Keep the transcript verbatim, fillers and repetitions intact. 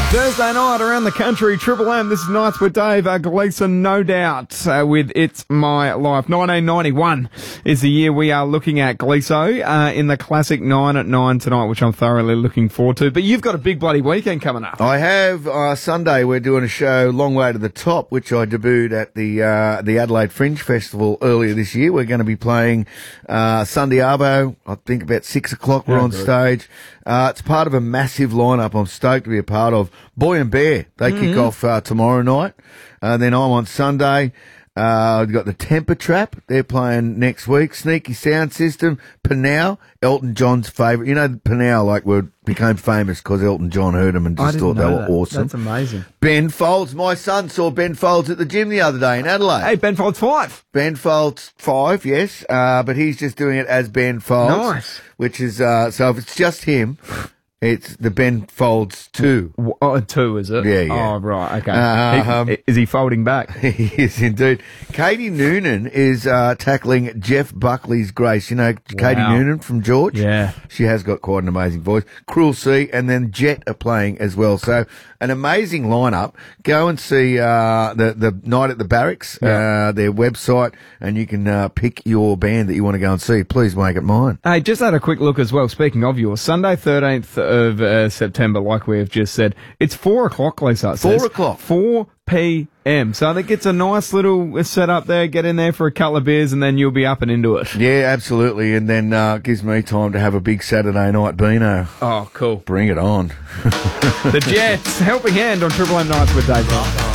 Thursday night around the country, Triple M. This is Nights with Dave uh, Gleeson, no doubt, uh, with It's My Life. nineteen ninety-one is the year we are looking at, Gleeso, uh, in the classic nine at nine tonight, which I'm thoroughly looking forward to. But you've got a big bloody weekend coming up. I have. Uh, Sunday, we're doing a show, Long Way to the Top, which I debuted at the uh, the Adelaide Fringe Festival earlier this year. We're going to be playing uh, Sunday Arvo, I think about six o'clock. We're Yeah, on good. stage. Uh, it's part of a massive lineup I'm stoked to be a part of. Boy and Bear, they Mm-hmm. kick off uh, tomorrow night. Uh, then I'm on Sunday. Uh, I've got the Temper Trap. They're playing next week. Sneaky Sound System. Panau, Elton John's favourite. You know, Panau, like, were, became famous because Elton John heard them and I just didn't thought they know were that. awesome. That's amazing. Ben Folds. My son saw Ben Folds at the gym the other day in Adelaide. Hey, Ben Folds five. Ben Folds five, yes, uh, but he's just doing it as Ben Folds. Nice. Which is, uh, so if it's just him, it's the Ben Folds two. W- Oh, two, is it? Yeah, yeah. Oh, right, okay. Um, He- is he folding back? He is indeed. Katie Noonan is uh, tackling Jeff Buckley's Grace. You know Katie Wow. Noonan from George? Yeah. She has got quite an amazing voice. Cruel Sea and then Jet are playing as well. So an amazing lineup. Go and see uh, the, the Night at the Barracks, Yeah. uh, their website, and you can uh, pick your band that you want to go and see. Please make it mine. Hey, just had a quick look as well. Speaking of yours, Sunday, thirteenth of uh, September, like we have just said, it's four o'clock, Lisa. It Four says. o'clock. Four p.m. So that gets a nice little setup there. Get in there for a couple of beers, and then you'll be up and into it. Yeah, absolutely. And then uh, gives me time to have a big Saturday night Beano. Oh, cool. Bring it on. The Jets, helping hand on Triple M Nights with Dave.